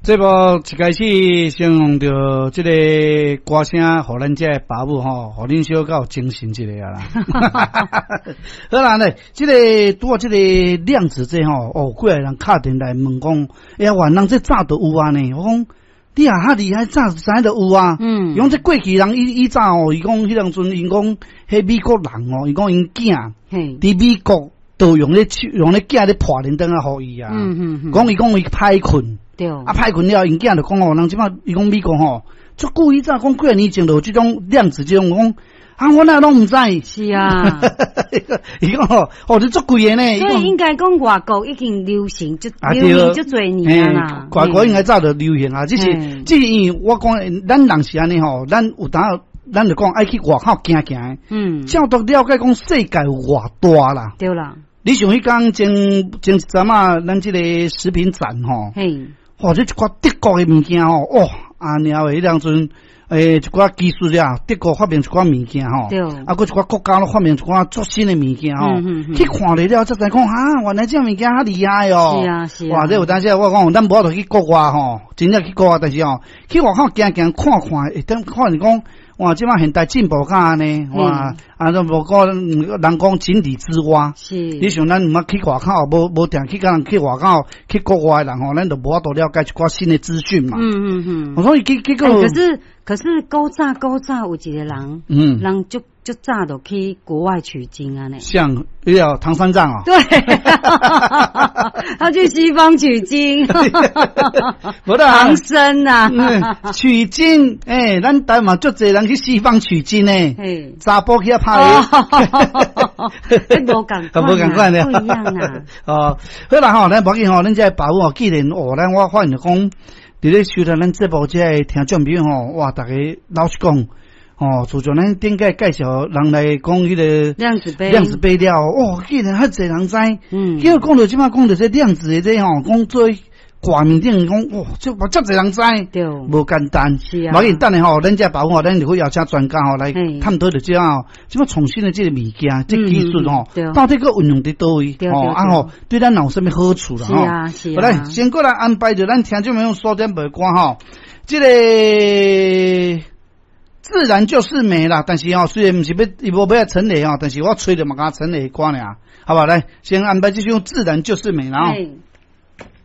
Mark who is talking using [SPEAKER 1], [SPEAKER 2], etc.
[SPEAKER 1] 这部一开始先用着这个歌声，互咱这爸母吼，互恁小狗精神一下啦。好啦呢，这个拄好这个量子这吼，哦，过来人敲电来问讲，哎呀，原来这早都有啊呢。我讲你啊，哈厉害，早知都有啊。伊讲这过去人以早哦，伊讲迄当阵，伊讲迄美国人哦，伊讲因囝伫美国都用咧囝咧破连灯啊，互伊啊。讲伊歹困。对，歹困了，因囝就讲哦，人即摆伊讲美国吼，足久以早讲几啊年前就有即种量子即种讲，我哪拢唔知。是啊，伊讲哦，你足贵诶呢。
[SPEAKER 2] 所以应该讲外国已经流行足侪年啦。
[SPEAKER 1] 外国应该早就流行啊，只是因为我讲，咱人是安尼吼，咱有当咱就讲爱去外口行行。照都了解讲世界有偌大啦。对啦。你像迄讲前一阵啊，咱即个食品展吼。或者一寡德国诶物件吼，哦，阿娘诶，迄当阵，一寡技术啊，德国发明一寡物件吼，对，啊，佫一寡国家都发明一寡足新诶物件吼，去看了才知讲，原来这物件较厉害哦，是啊是啊，哇，这有当时我讲，咱无法度去国外吼，真正去国外，但是吼，去外口行行看看，会等看是讲。哇！即摆现代进步甲安尼，哇！都无人讲井底之蛙。是。你像咱毋捌去外口，无定去甲人去外口，去国外人吼，咱就无法度了解一寡新的资讯嘛。我说结果。
[SPEAKER 2] 可是古早有一个人，人就早就去国外取经啊呢。
[SPEAKER 1] 像要唐三藏啊。
[SPEAKER 2] 对。他去西方取经。唐僧啊。
[SPEAKER 1] 取经，咱台湾足侪人去西方取经呢。查甫去拍
[SPEAKER 2] 无共款的，不一样啊。
[SPEAKER 1] 好啦吼，咱无紧吼，咱这爸母既然咱我发现就讲。伫咧收听咱节目这个听众朋友吼，哇，大家老实讲，自从咱顶个介绍人来讲迄个量子杯了，哦，竟然遐侪人知，结果讲到即摆讲到这量子的这吼，讲做挂面顶讲，哇，这侪人知，对，无简单，是啊，无紧等下吼，咱这包括咱就会邀请专家吼来探讨着这吼，即摆创新的这个物件，这技术吼，到底个运用伫倒位，对咱有什么好处啦？
[SPEAKER 2] 是啊，是啊。
[SPEAKER 1] 好来，先过来安排着咱听众朋友锁点袂关吼，这个自然就是美啦，但是虽然毋是伊无要陈雷但是我吹着嘛甲陈雷歌尔，好不好？来，先安排这首自然就是美啦。